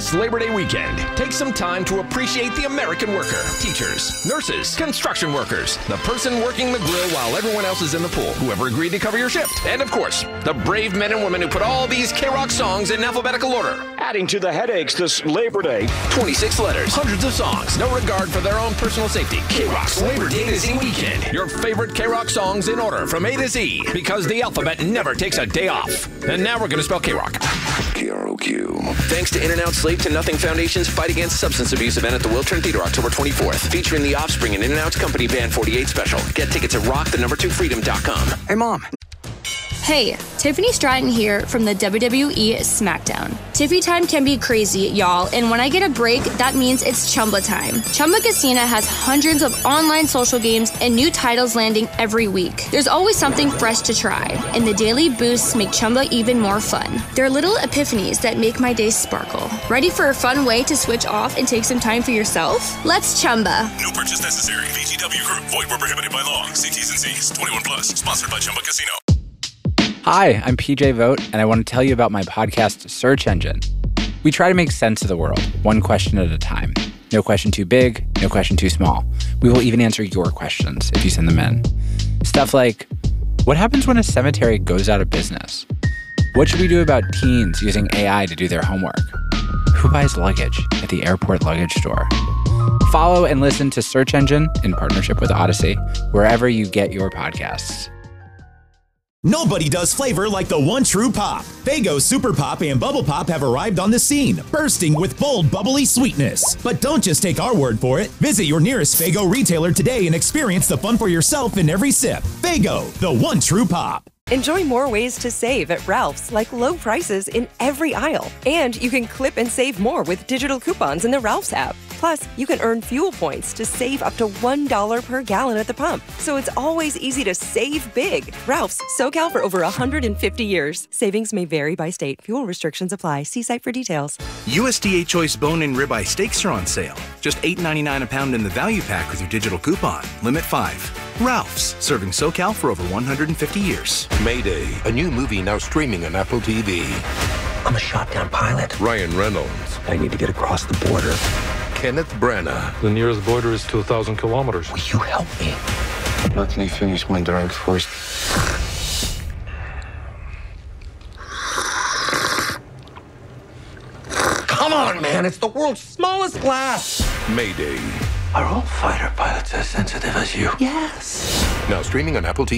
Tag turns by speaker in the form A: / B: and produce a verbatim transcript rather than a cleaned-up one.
A: This Labor Day weekend, take some time to appreciate the American worker. Teachers, nurses, construction workers, the person working the grill while everyone else is in the pool, whoever agreed to cover your shift. And of course, the brave men and women who put all these K-Rock songs in alphabetical order.
B: Adding to the headaches this Labor Day.
A: twenty-six letters, hundreds of songs, no regard for their own personal safety. K-Rock's Labor Day to Z weekend. Your favorite K-Rock songs in order from A to Z, because the alphabet never takes a day off. And now we're going to spell K-Rock.
C: K R O Q.
A: Thanks to In-N-Out Slave to Nothing Foundation's Fight Against Substance Abuse event at the Wiltern Theater October twenty-fourth, featuring The Offspring and In-N-Out's company Band forty-eight special. Get tickets at rock the number two freedom dot com.
D: Hey, Mom.
E: Hey, Tiffany Stratton here from the W W E SmackDown. Tiffy time can be crazy, y'all, and when I get a break, that means it's Chumba time. Chumba Casino has hundreds of online social games and new titles landing every week. There's always something fresh to try, and the daily boosts make Chumba even more fun. They're little epiphanies that make my day sparkle. Ready for a fun way to switch off and take some time for yourself? Let's Chumba.
F: No purchase necessary. V G W Group. Void where prohibited by law. See T's and C's. twenty-one plus. Sponsored by Chumba Casino.
D: Hi, I'm P J Vogt, and I want to tell you about my podcast, Search Engine. We try to make sense of the world, one question at a time. No question too big, no question too small. We will even answer your questions if you send them in. Stuff like, what happens when a cemetery goes out of business? What should we do about teens using A I to do their homework? Who buys luggage at the airport luggage store? Follow and listen to Search Engine in partnership with Odyssey, wherever you get your podcasts.
G: Nobody does flavor like the one true pop. Faygo Super Pop and Bubble Pop have arrived on the scene, bursting with bold, bubbly sweetness. But don't just take our word for it. Visit your nearest Faygo retailer today and experience the fun for yourself in every sip. Faygo, the one true pop.
H: Enjoy more ways to save at Ralph's, like low prices in every aisle. And you can clip and save more with digital coupons in the Ralph's app. Plus, you can earn fuel points to save up to one dollar per gallon at the pump. So it's always easy to save big. Ralph's, SoCal for over one hundred fifty years. Savings may vary by state. Fuel restrictions apply. See site for details.
I: U S D A Choice Bone and Ribeye Steaks are on sale. Just eight ninety-nine a pound in the value pack with your digital coupon. Limit five. Ralph's, serving SoCal for over one hundred fifty years.
C: Mayday, a new movie now streaming on Apple T V.
J: I'm a shotgun pilot.
C: Ryan Reynolds.
J: I need to get across the border.
C: Kenneth Branagh.
K: The nearest border is two thousand kilometers.
J: Will you help me?
K: Let me finish my drink first.
J: Come on, man. It's the world's smallest glass.
C: Mayday.
J: Are all fighter pilots as sensitive as you?
C: Yes. Now streaming on Apple T V.